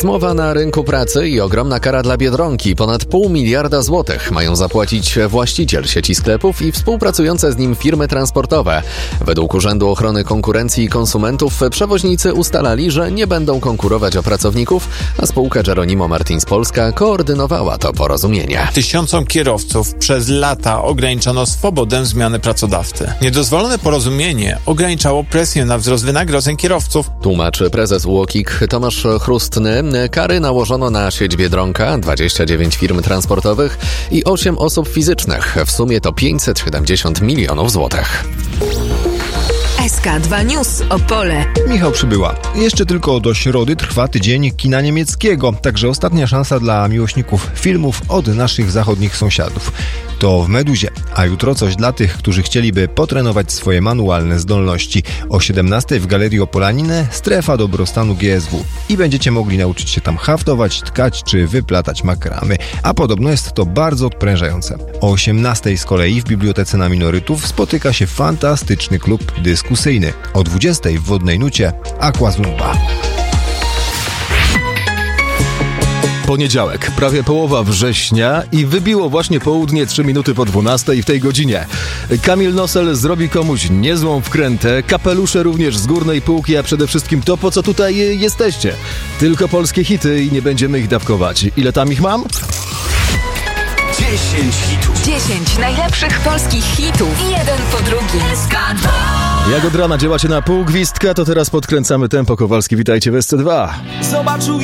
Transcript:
Rozmowa na rynku pracy i ogromna kara dla Biedronki. Ponad 0,5 miliarda złotych mają zapłacić właściciel sieci sklepów i współpracujące z nim firmy transportowe. Według Urzędu Ochrony Konkurencji i Konsumentów przewoźnicy ustalali, że nie będą konkurować o pracowników, a spółka Geronimo Martins Polska koordynowała to porozumienie. Tysiącom kierowców przez lata ograniczono swobodę zmiany pracodawcy. Niedozwolone porozumienie ograniczało presję na wzrost wynagrodzeń kierowców. Tłumaczy prezes UOKiK Tomasz Chrustny. Kary nałożono na sieć Biedronka, 29 firm transportowych i 8 osób fizycznych. W sumie to 570 milionów złotych. SK2 News Opole. Michał Przybyła. Jeszcze tylko do środy trwa tydzień kina niemieckiego, także ostatnia szansa dla miłośników filmów od naszych zachodnich sąsiadów. To w Meduzie, a jutro coś dla tych, którzy chcieliby potrenować swoje manualne zdolności. O 17:00 w Galerii Opolanin strefa dobrostanu GSW i będziecie mogli nauczyć się tam haftować, tkać czy wyplatać makramy, a podobno jest to bardzo odprężające. O 18:00 z kolei w Bibliotece na Minorytów spotyka się fantastyczny klub dyskusyjny. O 20:00 w Wodnej Nucie Aqua Zumba. Poniedziałek, prawie połowa września i wybiło właśnie południe 3 minuty po 12:00 w tej godzinie. Kamil Nosel zrobi komuś niezłą wkrętę, kapelusze również z górnej półki, a przede wszystkim to, po co tutaj jesteście. Tylko polskie hity i nie będziemy ich dawkować. Ile tam ich mam? 10 hitów. 10 najlepszych polskich hitów. Jeden po drugim. SK2. Jak od rana działacie na pół gwizdka, to teraz podkręcamy tempo. Kowalski, witajcie w SC2. Zobaczył